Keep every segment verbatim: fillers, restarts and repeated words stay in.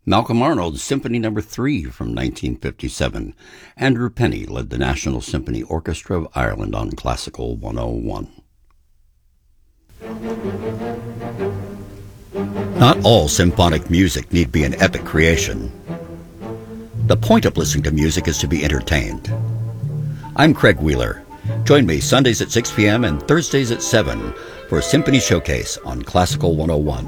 Malcolm Arnold's Symphony Number three from nineteen fifty-seven. Andrew Penny led the National Symphony Orchestra of Ireland on Classical one oh one. Not all symphonic music need be an epic creation. The point of listening to music is to be entertained. I'm Craig Wheeler. Join me Sundays at six p.m. and Thursdays at seven for a Symphony Showcase on Classical one oh one.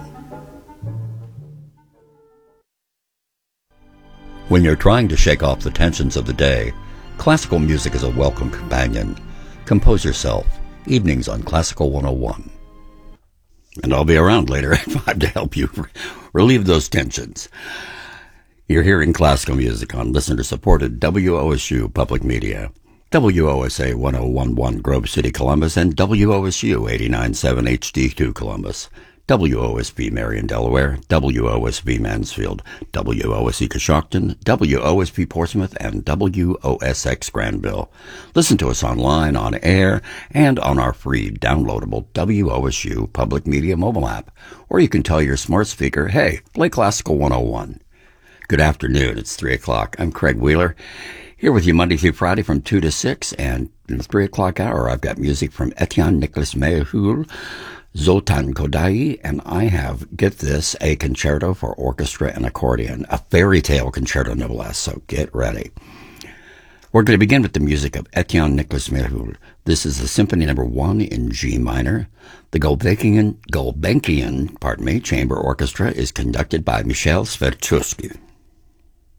When you're trying to shake off the tensions of the day, classical music is a welcome companion. Compose yourself. Evenings on Classical one oh one. And I'll be around later at five to help you relieve those tensions. You're hearing classical music on listener-supported W O S U Public Media, W O S A ten eleven Grove City, Columbus, and W O S U eighty-nine point seven H D two Columbus, W O S B Marion, Delaware, W O S B Mansfield, W O S E Coshocton, W O S B Portsmouth, and W O S X Granville. Listen to us online, on air, and on our free downloadable W O S U Public Media mobile app. Or you can tell your smart speaker, hey, play Classical one oh one. Good afternoon. It's three o'clock. I'm Craig Wheeler, here with you Monday through Friday from two to six. And in the three o'clock hour, I've got music from Etienne Nicholas Mehul, Zoltan Kodayi, and I have, get this, a concerto for orchestra and accordion, a fairy tale concerto no less, so get ready. We're going to begin with the music of Etienne Nicholas Mehul. This is the Symphony Number one in G minor. The Gulbenkian, Gulbenkian, pardon me, Chamber Orchestra is conducted by Michel Svertuski.